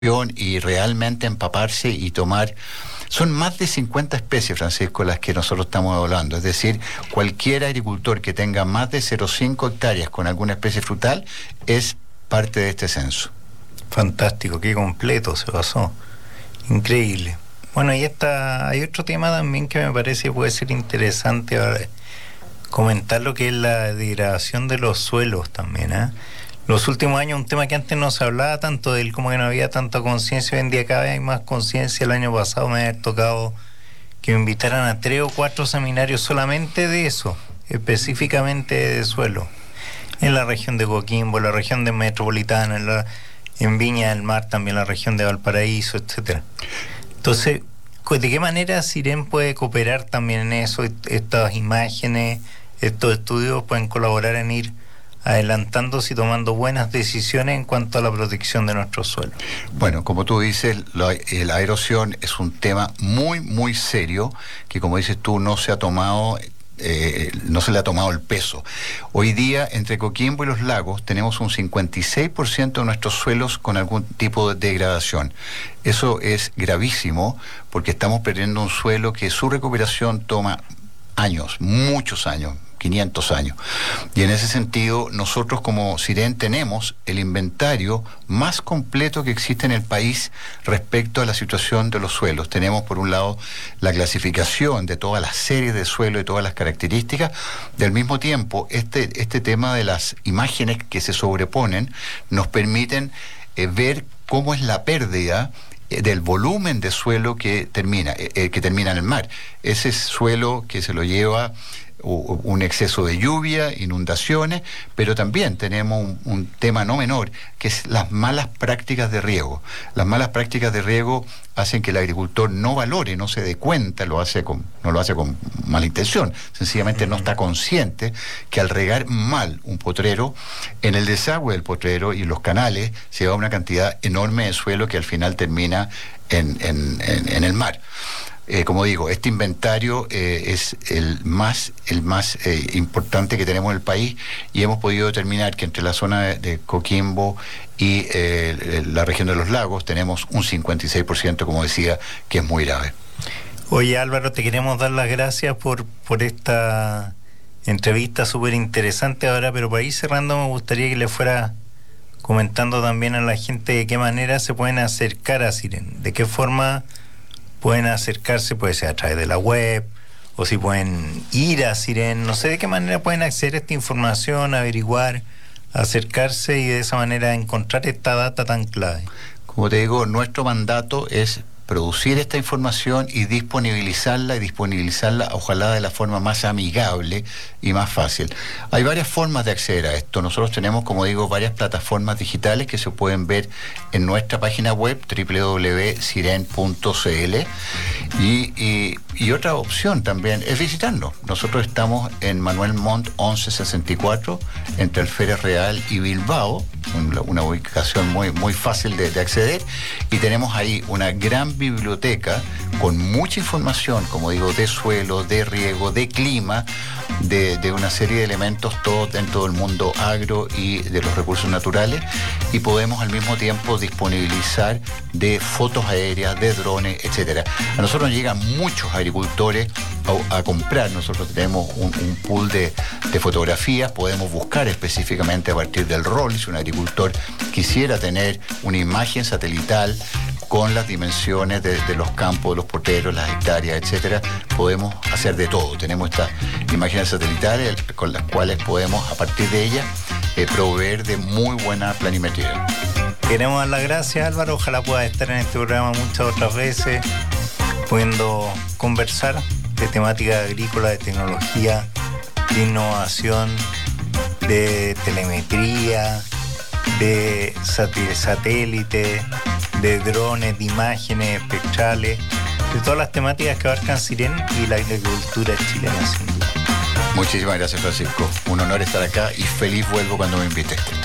y realmente empaparse y tomar. Son más de 50 especies, Francisco, las que nosotros estamos hablando. Es decir, cualquier agricultor que tenga más de 0,5 hectáreas con alguna especie frutal es parte de este censo. Fantástico, qué completo se pasó. Increíble. Bueno, y hay otro tema también que me parece puede ser interesante ahora, comentar lo que es la degradación de los suelos también, ¿eh? Los últimos años, un tema que antes no se hablaba tanto de él, como que no había tanta conciencia, hoy en día cada vez hay más conciencia. El año pasado me había tocado que me invitaran a 3 o 4 seminarios solamente de eso, específicamente de suelo, en la región de Coquimbo, en la región de Metropolitana, en Viña del Mar, también la región de Valparaíso, etcétera. Entonces, ¿de qué manera Siren puede cooperar también en eso? Estas imágenes, estos estudios pueden colaborar en ir adelantándose y tomando buenas decisiones en cuanto a la protección de nuestro suelo. Bueno, como tú dices, la erosión es un tema muy, muy serio que, como dices tú, no se le ha tomado el peso. Hoy día, entre Coquimbo y los lagos, tenemos un 56% de nuestros suelos con algún tipo de degradación. Eso es gravísimo porque estamos perdiendo un suelo que su recuperación toma años, muchos años, 500 años. Y en ese sentido, nosotros como Siren tenemos el inventario más completo que existe en el país respecto a la situación de los suelos. Tenemos, por un lado, la clasificación de todas las series de suelo y todas las características. Del mismo tiempo, este tema de las imágenes que se sobreponen nos permiten ver cómo es la pérdida del volumen de suelo que termina en el mar. Ese suelo que se lo lleva un exceso de lluvia, inundaciones, pero también tenemos un tema no menor, que es las malas prácticas de riego. Las malas prácticas de riego hacen que el agricultor no valore, no se dé cuenta, no lo hace con mala intención, sencillamente no está consciente que al regar mal un potrero, en el desagüe del potrero y los canales se va una cantidad enorme de suelo que al final termina en el mar. Como digo, este inventario es el más importante que tenemos en el país, y hemos podido determinar que entre la zona de Coquimbo y la región de los lagos tenemos un 56%, como decía, que es muy grave. Oye, Álvaro, te queremos dar las gracias por esta entrevista súper interesante ahora, pero para ir cerrando me gustaría que le fuera comentando también a la gente de qué manera se pueden acercar a Siren, de qué forma pueden acercarse, puede ser a través de la web, o si pueden ir a Siren, no sé de qué manera pueden acceder a esta información, averiguar, acercarse y de esa manera encontrar esta data tan clave. Como te digo, nuestro mandato es producir esta información y disponibilizarla ojalá de la forma más amigable y más fácil. Hay varias formas de acceder a esto. Nosotros tenemos, como digo, varias plataformas digitales que se pueden ver en nuestra página web www.siren.cl, y otra opción también es visitarnos. Nosotros estamos en Manuel Montt 1164 entre Alférez Real y Bilbao, una ubicación muy, muy fácil de acceder, y tenemos ahí una gran biblioteca con mucha información, como digo, de suelo, de riego, de clima, de una serie de elementos, todos dentro del mundo agro y de los recursos naturales, y podemos al mismo tiempo disponibilizar de fotos aéreas, de drones, etcétera. A nosotros nos llegan muchos agricultores a comprar. Nosotros tenemos un pool de fotografías, podemos buscar específicamente a partir del rol. Si un agricultor quisiera tener una imagen satelital con las dimensiones de los campos, los potreros, las hectáreas, etcétera, podemos hacer de todo. Tenemos estas imágenes satelitales con las cuales podemos, a partir de ellas, proveer de muy buena planimetría. Queremos dar las gracias, Álvaro. Ojalá pueda estar en este programa muchas otras veces, pudiendo conversar de temática agrícola, de tecnología, de innovación, de telemetría, de satélite, de drones, de imágenes espectrales, de todas las temáticas que abarcan Siren y la agricultura chilena, sin duda. Muchísimas gracias, Francisco. Un honor estar acá y feliz vuelvo cuando me invites.